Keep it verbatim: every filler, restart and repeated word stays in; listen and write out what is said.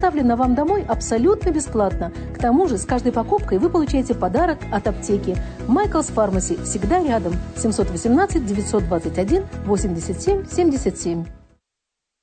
доставлена вам домой абсолютно бесплатно. К тому же с каждой покупкой вы получаете подарок от аптеки. Майклс Фармаси всегда рядом. семь один восемь девять два один восемьдесят семь семьдесят семь.